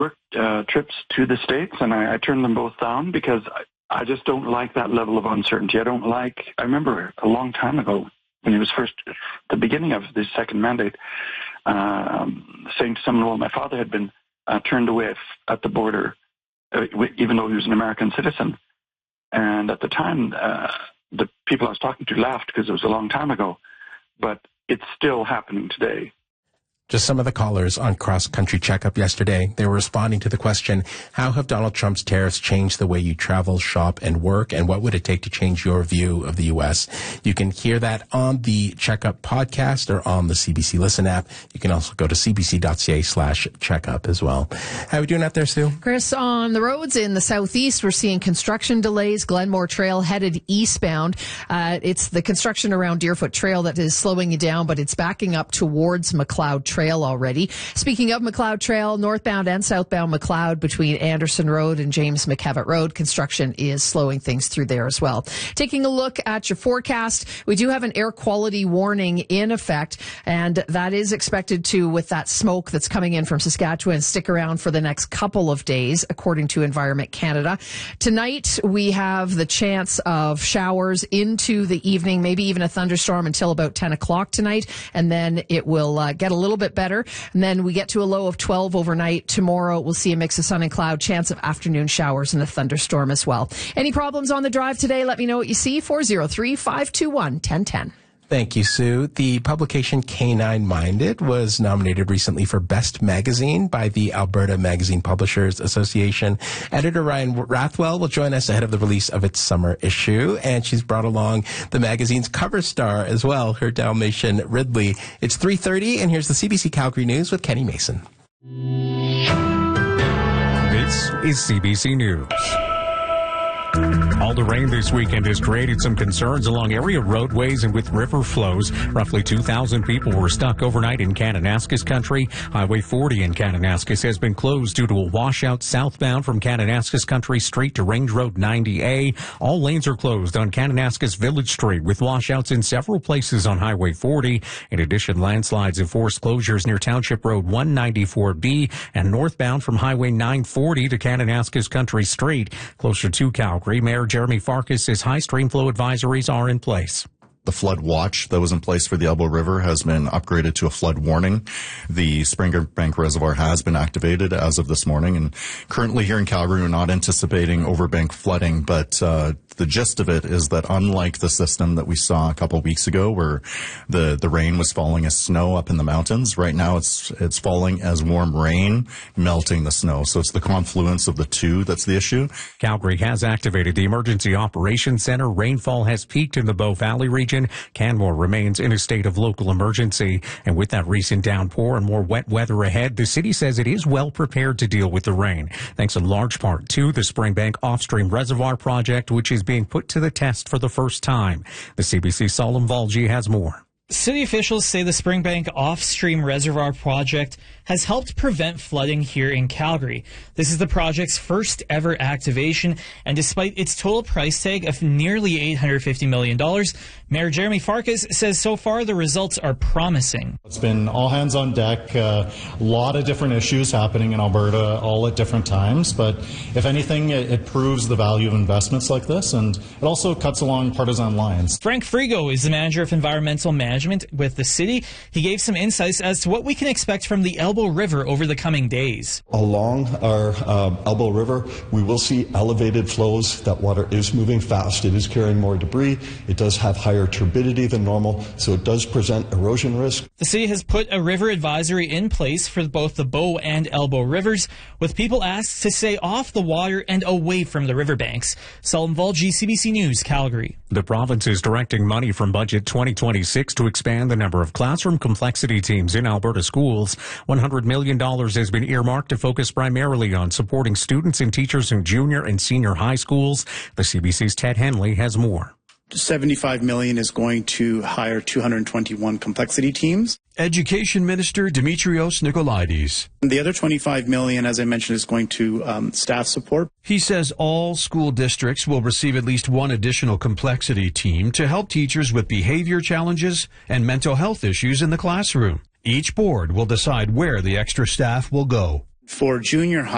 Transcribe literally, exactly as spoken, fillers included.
work uh, trips to the States, and I, I turned them both down because I, I just don't like that level of uncertainty. I don't like, I remember a long time ago when he was first, the beginning of the second mandate, um, saying to someone, well, my father had been uh, turned away at the border, uh, even though he was an American citizen. And at the time, uh, the people I was talking to laughed because it was a long time ago, but it's still happening today. Just some of the callers on Cross Country Checkup yesterday. They were responding to the question, how have Donald Trump's tariffs changed the way you travel, shop, and work, and what would it take to change your view of the U S? You can hear that on the Checkup podcast or on the C B C Listen app. You can also go to cbc.ca slash checkup as well. How are we doing out there, Sue? Chris, on the roads in the southeast, we're seeing construction delays. Glenmore Trail headed eastbound. Uh, it's the construction around Deerfoot Trail that is slowing you down, but it's backing up towards McLeod Trail already. Speaking of McLeod Trail, northbound and southbound McLeod between Anderson Road and James McKevitt Road, construction is slowing things through there as well. Taking a look at your forecast, we do have an air quality warning in effect, and that is expected to, with that smoke that's coming in from Saskatchewan, stick around for the next couple of days, according to Environment Canada. Tonight, we have the chance of showers into the evening, maybe even a thunderstorm until about ten o'clock tonight, and then it will uh, get a little bit better. And then we get to a low of twelve overnight. Tomorrow, we'll see a mix of sun and cloud, chance of afternoon showers and a thunderstorm as well. Any problems on the drive today? Let me know what you see. four oh three, five two one, one oh one oh. Thank you, Sue. The publication Canine Minded was nominated recently for Best Magazine by the Alberta Magazine Publishers Association. Editor Ryan Rathwell will join us ahead of the release of its summer issue, and she's brought along the magazine's cover star as well, her Dalmatian Ridley. It's three thirty, and here's the C B C Calgary News with Kenny Mason. This is C B C News. All the rain this weekend has created some concerns along area roadways and with river flows. Roughly two thousand people were stuck overnight in Kananaskis country. Highway forty in Kananaskis has been closed due to a washout southbound from Kananaskis Country Street to Range Road ninety A. All lanes are closed on Kananaskis Village Street with washouts in several places on Highway forty. In addition, landslides have forced closures near Township Road one ninety-four B and northbound from Highway nine forty to Kananaskis Country Street. Closer to Calgary, Mayor Jeremy Farkas says high stream flow advisories are in place. The flood watch that was in place for the Elbow River has been upgraded to a flood warning. The Springbank Reservoir has been activated as of this morning, and currently here in Calgary, we're not anticipating overbank flooding, but uh, the gist of it is that unlike the system that we saw a couple of weeks ago where the, the rain was falling as snow up in the mountains, right now it's it's falling as warm rain, melting the snow. So it's the confluence of the two that's the issue. Calgary has activated the Emergency Operations Center. Rainfall has peaked in the Bow Valley region. Canmore remains in a state of local emergency. And with that recent downpour and more wet weather ahead, the city says it is well prepared to deal with the rain, thanks in large part to the Springbank Off-Stream Reservoir project, which is being put to the test for the first time. The C B C Salim Valji has more. City officials say the Springbank Off-Stream Reservoir project has helped prevent flooding here in Calgary. This is the project's first ever activation, and despite its total price tag of nearly eight hundred fifty million dollars, Mayor Jeremy Farkas says so far the results are promising. It's been all hands on deck, uh, a lot of different issues happening in Alberta all at different times, but if anything, it, it proves the value of investments like this, and it also cuts along partisan lines. Frank Frigo is the manager of environmental management with the city. He gave some insights as to what we can expect from the Elbow River over the coming days. Along our uh, Elbow River, we will see elevated flows. That water is moving fast. It is carrying more debris. It does have higher turbidity than normal, so it does present erosion risk. The city has put a river advisory in place for both the Bow and Elbow Rivers, with people asked to stay off the water and away from the riverbanks. Salim Valji, C B C News, Calgary. The province is directing money from Budget twenty twenty-six to expand the number of classroom complexity teams in Alberta schools. one hundred million dollars has been earmarked to focus primarily on supporting students and teachers in junior and senior high schools. The C B C's Ted Henley has more. seventy-five million dollars is going to hire two hundred twenty-one complexity teams. Education Minister Dimitrios Nikolaides. The other twenty-five million dollars, as I mentioned, is going to um, staff support. He says all school districts will receive at least one additional complexity team to help teachers with behavior challenges and mental health issues in the classroom. Each board will decide where the extra staff will go. For junior high,